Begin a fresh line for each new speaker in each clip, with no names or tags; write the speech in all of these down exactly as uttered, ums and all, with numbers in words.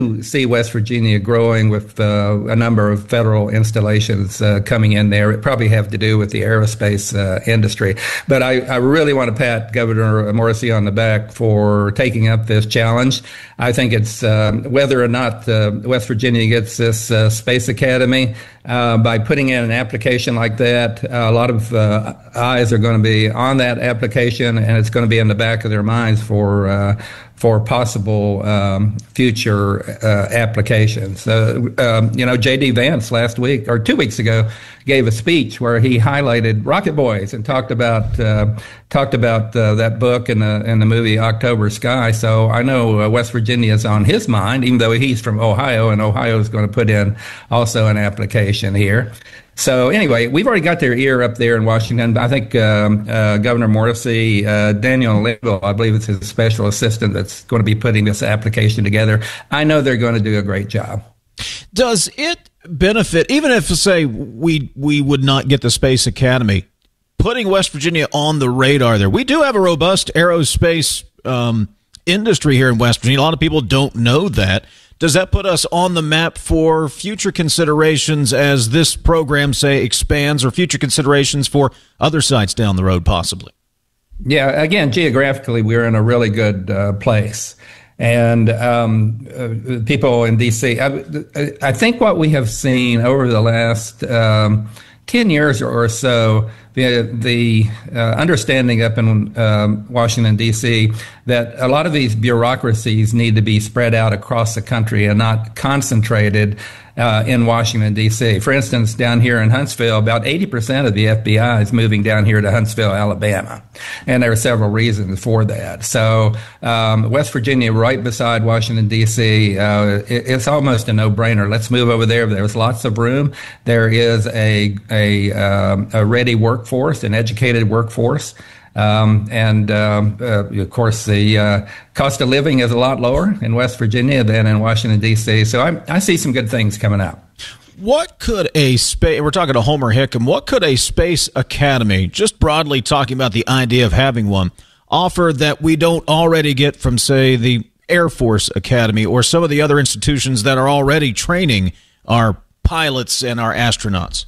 see West Virginia growing with uh, a number of federal installations uh, coming in there. It probably have to do with the aerospace uh, industry. But I, I really want to pat Governor Morrisey on the back for taking up this challenge. I think it's uh, whether or not uh, West Virginia gets this uh, Space Academy, uh, by putting in an application like that, uh, a lot of uh, eyes are going to be on that application, and it's going to be in the back of their minds for uh, for possible um, future uh, applications. Uh, um, you know, J D. Vance last week or two weeks ago gave a speech where he highlighted Rocket Boys and talked about uh, talked about uh, that book and the and the movie October Sky. So I know uh, West Virginia is on his mind, even though he's from Ohio, and Ohio is going to put in also an application here. So anyway, we've already got their ear up there in Washington. I think um, uh, Governor Morrisey, uh, Daniel Linville, I believe it's his special assistant that's going to be putting this application together. I know they're going to do a great job.
Does it benefit, even if, say, we we would not get the Space Academy, putting West Virginia on the radar there? We do have a robust aerospace um, industry here in West Virginia. A lot of people don't know that. Does that put us on the map for future considerations as this program, say, expands, or future considerations for other sites down the road, possibly?
Yeah, again, geographically, we're in a really good uh, place. And um, uh, people in D C, I, I think what we have seen over the last um, ten years or so, the, the uh, understanding up in um, Washington, D C, that a lot of these bureaucracies need to be spread out across the country and not concentrated uh, in Washington, D C. For instance, down here in Huntsville, about eighty percent of the F B I is moving down here to Huntsville, Alabama. And there are several reasons for that. So um, West Virginia, right beside Washington, D C, uh, it, it's almost a no-brainer. Let's move over there. There's lots of room. There is a, a, um, a ready workforce, an educated workforce. Um, and, um, uh, of course, the uh, cost of living is a lot lower in West Virginia than in Washington, D C. So I, I see some good things coming up.
What could a space, we're talking to Homer Hickam, what could a Space Academy, just broadly talking about the idea of having one, offer that we don't already get from, say, the Air Force Academy or some of the other institutions that are already training our pilots and our astronauts?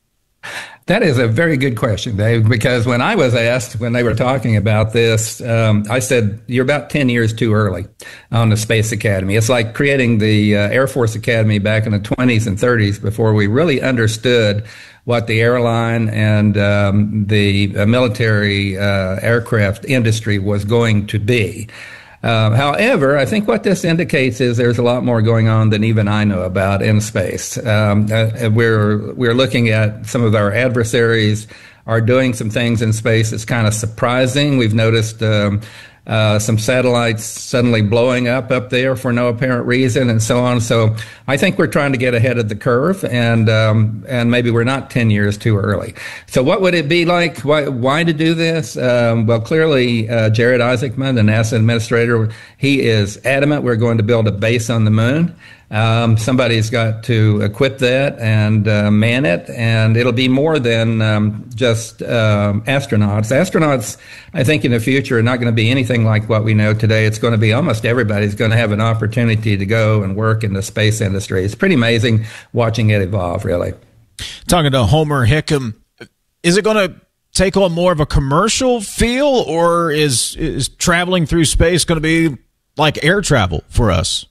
That is a very good question, Dave, because when I was asked, when they were talking about this, um, I said, you're about ten years too early on the Space Academy. It's like creating the uh, Air Force Academy back in the twenties and thirties before we really understood what the airline and um, the uh, military uh, aircraft industry was going to be. Uh, however, I think what this indicates is there's a lot more going on than even I know about in space. Um, uh, we're we're looking at some of our adversaries are doing some things in space that's kind of surprising. We've noticed um, uh, some satellites suddenly blowing up up there for no apparent reason, and so on. So I think we're trying to get ahead of the curve, and um, and maybe we're not ten years too early. So what would it be like? Why, why to do this? Um, well, clearly, uh, Jared Isaacman, the NASA administrator, he is adamant we're going to build a base on the moon. Um, somebody's got to equip that and uh, man it, and it'll be more than um, just um, astronauts. Astronauts, I think, in the future are not going to be anything like what we know today. It's going to be almost everybody's going to have an opportunity to go and work in the space industry. It's pretty amazing watching it evolve, really.
Talking to Homer Hickam, is it going to take on more of a commercial feel, or is is traveling through space going to be like air travel for us?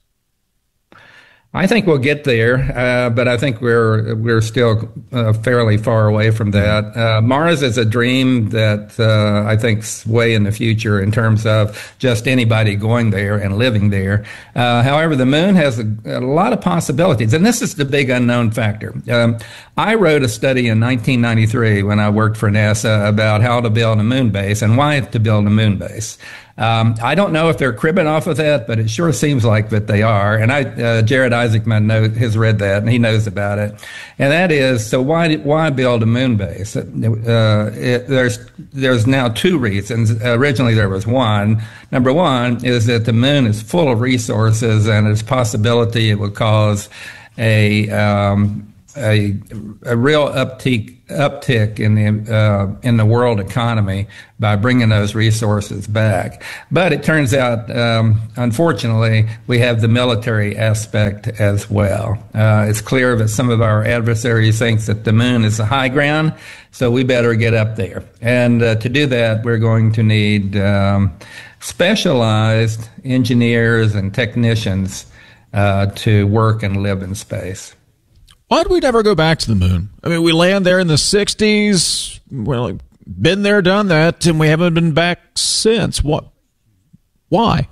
I think we'll get there, uh, but I think we're we're still uh, fairly far away from that. Uh, Mars is a dream that uh, I think's way in the future in terms of just anybody going there and living there. Uh, however, the moon has a, a lot of possibilities, and this is the big unknown factor. Um, I wrote a study in nineteen ninety-three when I worked for NASA about how to build a moon base and why to build a moon base. Um, I don't know if they're cribbing off of that, but it sure seems like that they are. And I, uh, Jared Isaacman know, has read that, and he knows about it. And that is, so why why build a moon base? Uh, it, there's there's now two reasons. Originally there was one. Number one is that the moon is full of resources, and there's possibility it will cause a um, a, a real uptick uptick in the uh, in the world economy by bringing those resources back. But it turns out, um, unfortunately, we have the military aspect as well. Uh, it's clear that some of our adversaries think that the moon is the high ground, so we better get up there. And uh, to do that, we're going to need um, specialized engineers and technicians uh, to work and live in space.
Why'd we never go back to the moon? I mean, we land there in the sixties. Well, been there, done that, and we haven't been back since. What? Why?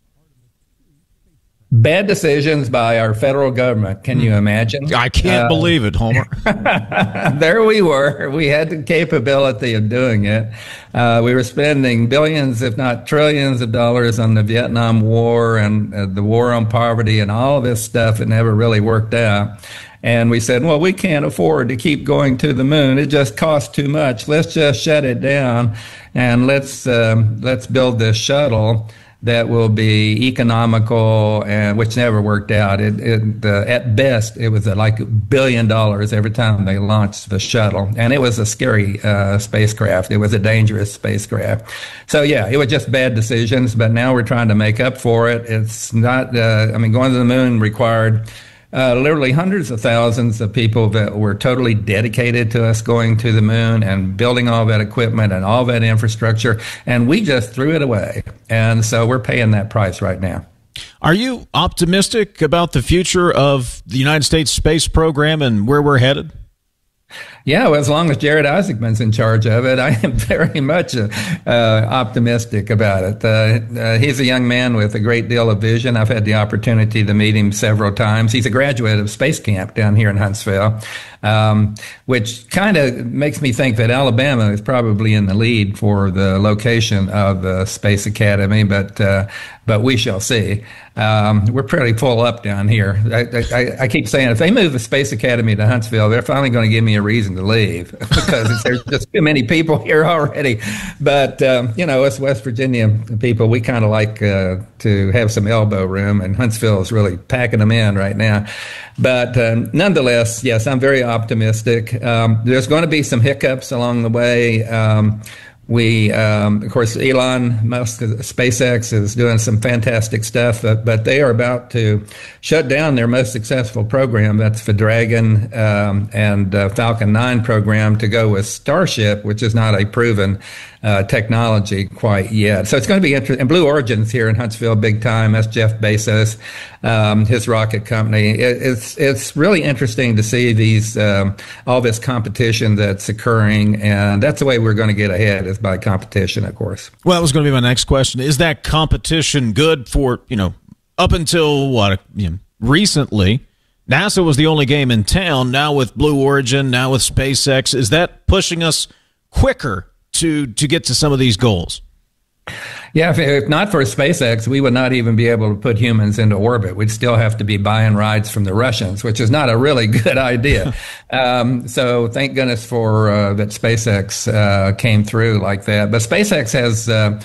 Bad decisions by our federal government. Can you imagine?
I can't uh, believe it, Homer.
There we were. We had the capability of doing it. Uh, we were spending billions, if not trillions of dollars on the Vietnam War and uh, the war on poverty and all of this stuff. It never really worked out. And we said, well, we can't afford to keep going to the moon. It just costs too much. Let's just shut it down and let's um, let's build this shuttle that will be economical, and which never worked out. It, it uh, at best, it was uh, like a billion dollars every time they launched the shuttle, and it was a scary uh, spacecraft. It was a dangerous spacecraft. So yeah, it was just bad decisions. But now we're trying to make up for it. It's not. Uh, I mean, going to the moon required Uh, literally hundreds of thousands of people that were totally dedicated to us going to the moon and building all that equipment and all that infrastructure, and we just threw it away. And so we're paying that price right now.
Are you optimistic about the future of the United States space program and where we're headed?
Yeah, well, as long as Jared Isaacman's in charge of it, I am very much uh, uh, optimistic about it. Uh, uh, he's a young man with a great deal of vision. I've had the opportunity to meet him several times. He's a graduate of Space Camp down here in Huntsville, um, which kind of makes me think that Alabama is probably in the lead for the location of the Space Academy, but uh, but we shall see. Um, we're pretty full up down here. I, I, I keep saying if they move the Space Academy to Huntsville, they're finally going to give me a reason to leave because there's just too many people here already. But, um, you know, us West Virginia people, we kind of like uh, to have some elbow room, and Huntsville is really packing them in right now. But um, nonetheless, yes, I'm very optimistic. Um, there's going to be some hiccups along the way. Um, We, um, of course, Elon Musk, SpaceX is doing some fantastic stuff, but, but they are about to shut down their most successful program. That's the Dragon um, and uh, Falcon nine program to go with Starship, which is not a proven uh, technology quite yet. So it's going to be interesting. And Blue Origin's here in Huntsville big time. That's Jeff Bezos, um, his rocket company. It, it's it's really interesting to see these um, all this competition that's occurring, and that's the way we're going to get ahead, is by competition, of course.
Well, that was going to be my next question. Is that competition good for, you know, up until what, you know, recently, NASA was the only game in town. Now with Blue Origin, now with SpaceX, is that pushing us quicker to to get to some of these goals?
Yeah, if, if not for SpaceX, we would not even be able to put humans into orbit. We'd still have to be buying rides from the Russians, which is not a really good idea. um, so thank goodness for uh, that SpaceX uh, came through like that. But SpaceX has uh,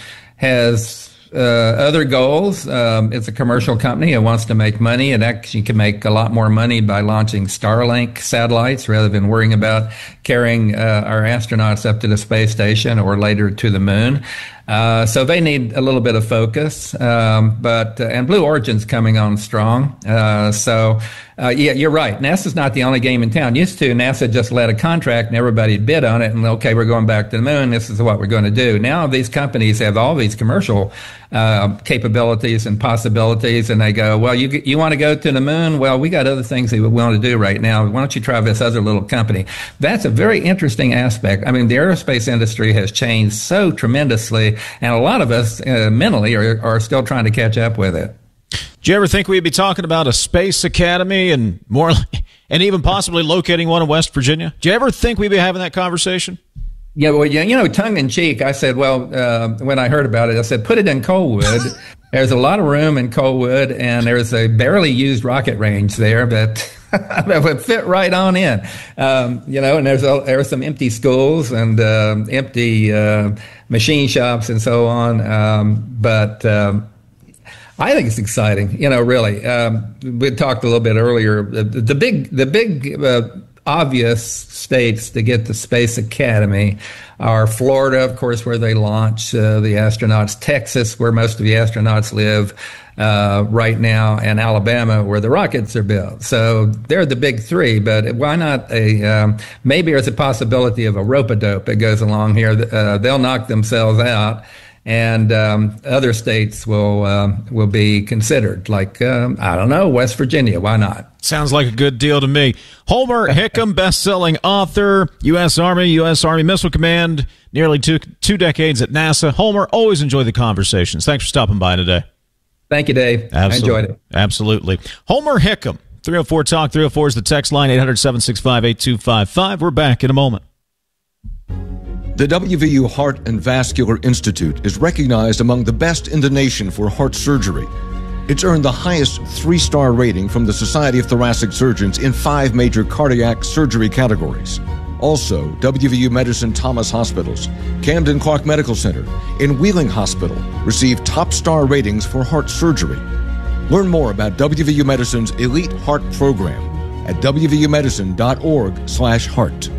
has uh, other goals. Um, it's a commercial company. It wants to make money. It actually can make a lot more money by launching Starlink satellites rather than worrying about carrying uh, our astronauts up to the space station or later to the moon. Uh, so they need a little bit of focus, um, but uh, and Blue Origin's coming on strong. Uh, so uh, yeah, you're right. NASA's not the only game in town. Used to, NASA just let a contract and everybody bid on it, and okay, we're going back to the moon. This is what we're going to do. Now these companies have all these commercial uh, capabilities and possibilities, and they go, well, you you want to go to the moon? Well, we got other things that we want to do right now. Why don't you try this other little company? That's a very interesting aspect. I mean, the aerospace industry has changed so tremendously. And a lot of us uh, mentally are, are still trying to catch up with it.
Do you ever think we'd be talking about a space academy and more, and even possibly locating one in West Virginia? Do you ever think we'd be having that conversation?
Yeah, well, you know, tongue in cheek, I said, well, uh, when I heard about it, I said, put it in Coalwood. There's a lot of room in Coalwood, and there's a barely used rocket range there that that would fit right on in. Um, you know, and there's a, there are some empty schools and uh, empty uh, machine shops and so on. Um, but um, I think it's exciting. You know, really. Um, we talked a little bit earlier. The, the big, the big uh, obvious states to get the Space Academy are Florida, of course, where they launch uh, the astronauts, Texas, where most of the astronauts live uh, right now, and Alabama, where the rockets are built. So they're the big three, but why not a, um, maybe there's a possibility of a rope-a-dope that goes along here. Uh, they'll knock themselves out, and um, other states will um, will be considered, like, um, I don't know, West Virginia. Why not?
Sounds like a good deal to me. Homer Hickam, best-selling author, U S. Army, U S. Army Missile Command, nearly two two decades at NASA. Homer, always enjoy the conversations. Thanks for stopping by today.
Thank you, Dave.
Absolutely.
I enjoyed it.
Absolutely. Homer Hickam, three oh four talk, three oh four is the text line, eight hundred, seven six five, eight two five five. We're back in a moment.
The W V U Heart and Vascular Institute is recognized among the best in the nation for heart surgery. It's earned the highest three-star rating from the Society of Thoracic Surgeons in five major cardiac surgery categories. Also, W V U Medicine Thomas Hospitals, Camden Clark Medical Center, and Wheeling Hospital receive top-star ratings for heart surgery. Learn more about W V U Medicine's Elite Heart Program at w v u medicine dot org slash heart.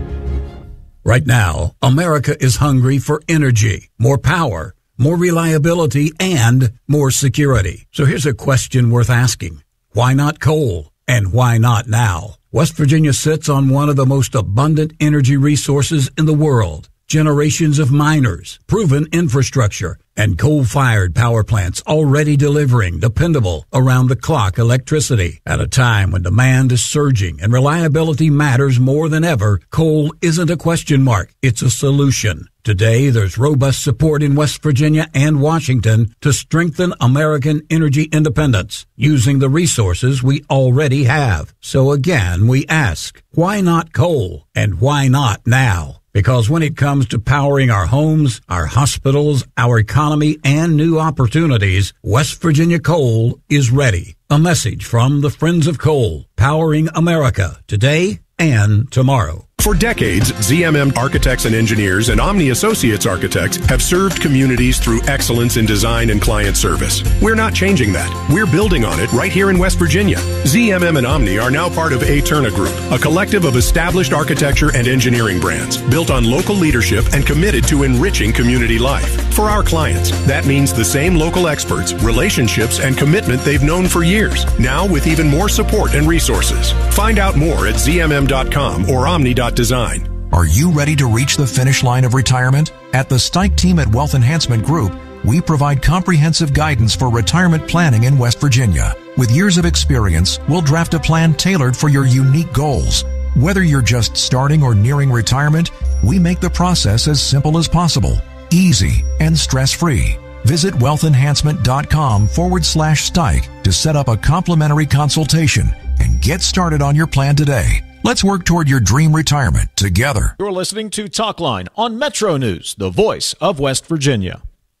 Right now, America is hungry for energy, more power, more reliability, and more security. So here's a question worth asking. Why not coal? And why not now? West Virginia sits on one of the most abundant energy resources in the world. Generations of miners, proven infrastructure, and coal-fired power plants already delivering dependable, around-the-clock electricity. At a time when demand is surging and reliability matters more than ever, coal isn't a question mark, it's a solution. Today, there's robust support in West Virginia and Washington to strengthen American energy independence using the resources we already have. So again, we ask, why not coal? And why not now? Because when it comes to powering our homes, our hospitals, our economy, and new opportunities, West Virginia Coal is ready. A message from the Friends of Coal, powering America today and tomorrow.
For decades, Z M M Architects and Engineers and Omni Associates Architects have served communities through excellence in design and client service. We're not changing that. We're building on it right here in West Virginia. Z M M and Omni are now part of Aeterna Group, a collective of established architecture and engineering brands built on local leadership and committed to enriching community life. For our clients, that means the same local experts, relationships, and commitment they've known for years, now with even more support and resources. Find out more at z m m dot com or omni dot design.
Are you ready to reach the finish line of retirement? At the Stike team at Wealth Enhancement Group, we provide comprehensive guidance for retirement planning in West Virginia. With years of experience, we'll draft a plan tailored for your unique goals. Whether you're just starting or nearing retirement, we make the process as simple as possible, easy, and stress-free. Visit wealthenhancement.com forward slash Stike to set up a complimentary consultation and get started on your plan today. Let's work toward your dream retirement together.
You're listening to Talkline on Metro News, the voice of West Virginia.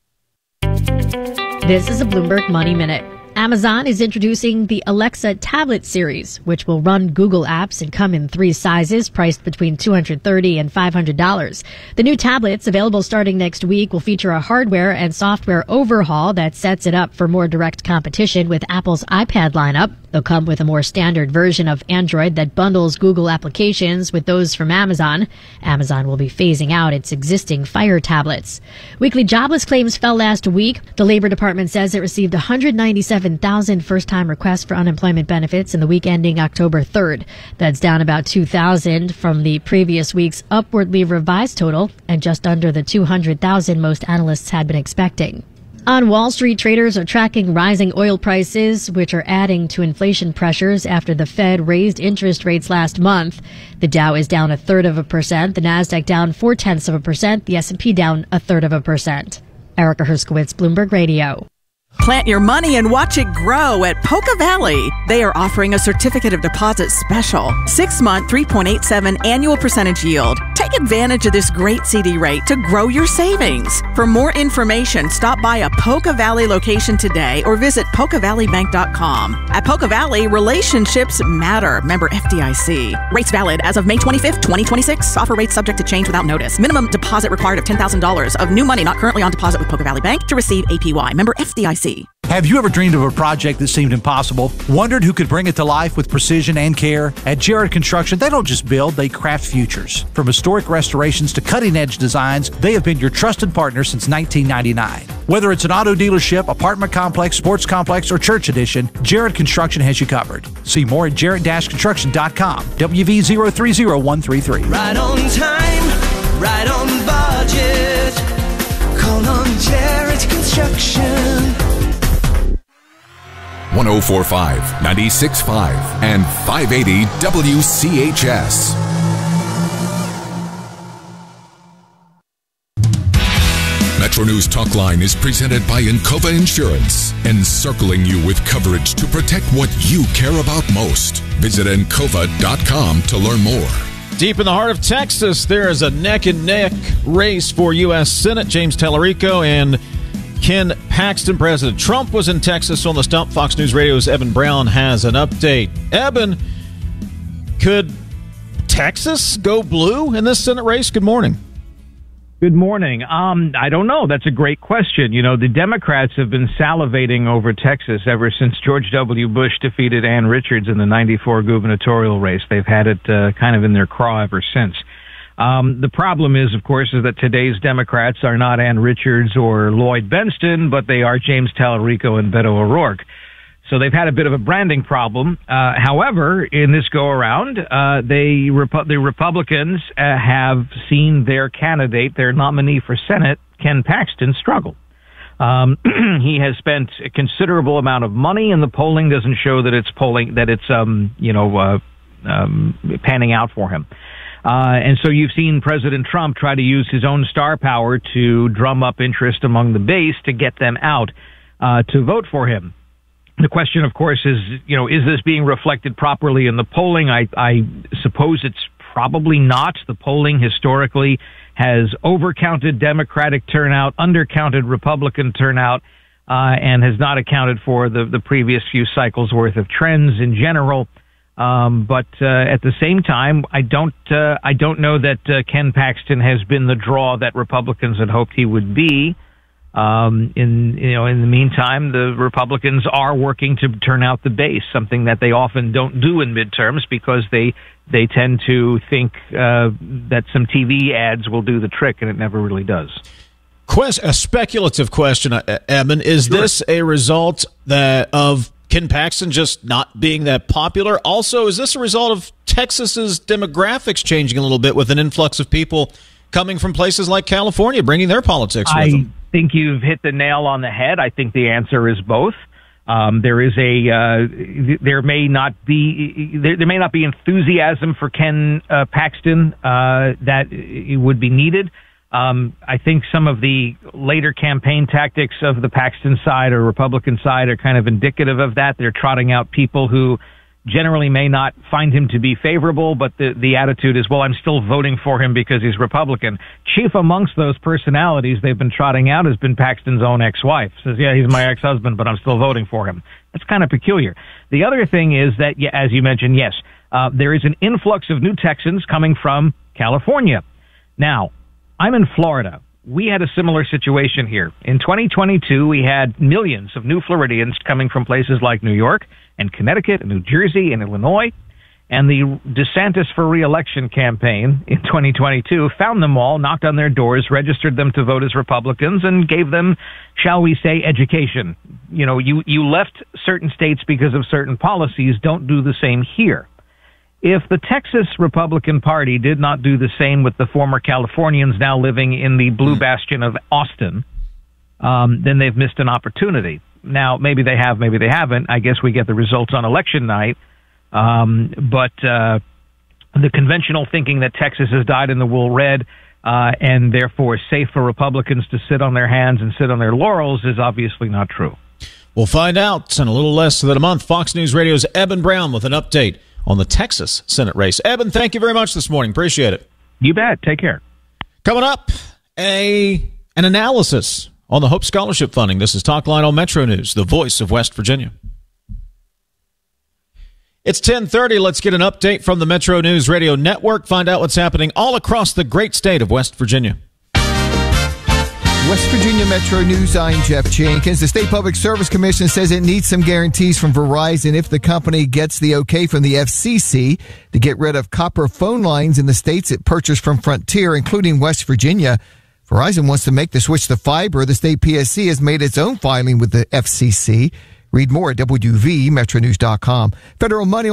This is a Bloomberg Money Minute. Amazon is introducing the Alexa tablet series, which will run Google apps and come in three sizes, priced between two hundred thirty dollars and five hundred dollars. The new tablets, available starting next week, will feature a hardware and software overhaul that sets it up for more direct competition with Apple's iPad lineup. They'll come with a more standard version of Android that bundles Google applications with those from Amazon. Amazon will be phasing out its existing Fire tablets. Weekly jobless claims fell last week. The Labor Department says it received one hundred ninety-seven thousand first-time requests for unemployment benefits in the week ending October third. That's down about two thousand from the previous week's upwardly revised total and just under the two hundred thousand most analysts had been expecting. On Wall Street, traders are tracking rising oil prices, which are adding to inflation pressures after the Fed raised interest rates last month. The Dow is down a third of a percent, the Nasdaq down four-tenths of a percent, the S and P down a third of a percent. Erica Herskowitz, Bloomberg Radio.
Plant your money and watch it grow at Polka Valley. They are offering a certificate of deposit special. Six-month, three point eight seven annual percentage yield. Take advantage of this great C D rate to grow your savings. For more information, stop by a Polka Valley location today or visit polka valley bank dot com. At Polka Valley, relationships matter. Member F D I C. Rates valid as of May twenty-fifth, twenty twenty-six. Offer rates subject to change without notice. Minimum deposit required of ten thousand dollars of new money not currently on deposit with Polka Valley Bank to receive A P Y. Member F D I C.
Have you ever dreamed of a project that seemed impossible? Wondered who could bring it to life with precision and care? At Jared Construction, they don't just build, they craft futures. From historic restorations to cutting-edge designs, they have been your trusted partner since nineteen ninety-nine. Whether it's an auto dealership, apartment complex, sports complex, or church addition, Jared Construction has you covered. See more at jared dash construction dot com. W V zero three zero one three three.
Right on time, right on budget. Call on Jared Construction.
one oh four point five, ninety-six point five, and five eighty W C H S. Metro News Talkline is presented by Encova Insurance, encircling you with coverage to protect what you care about most. Visit encova dot com to learn more.
Deep in the heart of Texas, there is a neck-and-neck race for U S Senate. James Tallarico and Ken Paxton. President Trump was in Texas on the stump. Fox News Radio's Evan Brown has an update. Evan, could Texas go blue in this Senate race? Good morning.
Good morning. Um, I don't know. That's a great question. You know, the Democrats have been salivating over Texas ever since George W. Bush defeated Ann Richards in the ninety-four gubernatorial race. They've had it uh, kind of in their craw ever since. Um, the problem is, of course, is that today's Democrats are not Ann Richards or Lloyd Benston, but they are James Tallarico and Beto O'Rourke. So they've had a bit of a branding problem. Uh, however, in this go-around, uh, they, Repu- the Republicans uh, have seen their candidate, their nominee for Senate, Ken Paxton, struggle. Um, he has spent a considerable amount of money, and the polling doesn't show that it's polling that it's um, you know uh, um, panning out for him. Uh, and so you've seen President Trump try to use his own star power to drum up interest among the base to get them out uh, to vote for him. The question, of course, is, you know, is this being reflected properly in the polling? I, I suppose it's probably not. The polling historically has overcounted Democratic turnout, undercounted Republican turnout, uh, and has not accounted for the, the previous few cycles worth of trends in general. Um, but uh, at the same time, I don't, uh, I don't know that uh, Ken Paxton has been the draw that Republicans had hoped he would be. Um, in, you know, in the meantime, the Republicans are working to turn out the base, something that they often don't do in midterms because they, they tend to think, uh, that some T V ads will do the trick, and it never really does.
Quest, a speculative question, Evan. Is sure. this a result that of Ken Paxton just not being that popular? Also, is this a result of Texas's demographics changing a little bit with an influx of people coming from places like California, bringing their politics with
I
them?
I think you've hit the nail on the head. I think the answer is both. Um, there is a uh, there may not be there, there may not be enthusiasm for Ken uh, Paxton uh, that it would be needed. Um, I think some of the later campaign tactics of the Paxton side or Republican side are kind of indicative of that. They're trotting out people who generally may not find him to be favorable, but the, the attitude is, well, I'm still voting for him because he's Republican. Chief amongst those personalities they've been trotting out has been Paxton's own ex-wife. Says, yeah, he's my ex-husband, but I'm still voting for him. That's kind of peculiar. The other thing is that, yeah, as you mentioned, yes, uh, there is an influx of new Texans coming from California. Now, I'm in Florida. We had a similar situation here. In twenty twenty-two, we had millions of new Floridians coming from places like New York and Connecticut and New Jersey and Illinois. And the DeSantis for re-election campaign in twenty twenty-two found them all, knocked on their doors, registered them to vote as Republicans, and gave them, shall we say, education. You know, you, you left certain states because of certain policies. Don't do the same here. If the Texas Republican Party did not do the same with the former Californians now living in the blue bastion of Austin, um, then they've missed an opportunity. Now, maybe they have, maybe they haven't. I guess we get the results on election night. Um, but uh, the conventional thinking that Texas has dyed in the wool red uh, and therefore safe for Republicans to sit on their hands and sit on their laurels is obviously not true.
We'll find out in a little less than a month. Fox News Radio's Evan Brown with an update on the Texas Senate race. Evan, thank you very much this morning. Appreciate it.
You bet. Take care.
Coming up, a an analysis on the Hope Scholarship funding. This is Talkline on Metro News, the voice of West Virginia. It's ten thirty. Let's get an update from the Metro News Radio Network. Find out what's happening all across the great state of West Virginia.
West Virginia Metro News, I'm Jeff Jenkins. The State Public Service Commission says it needs some guarantees from Verizon if the company gets the okay from the F C C to get rid of copper phone lines in the states it purchased from Frontier, including West Virginia. Verizon wants to make the switch to fiber. The state P S C has made its own filing with the F C C. Read more at W V Metro News dot com. Federal money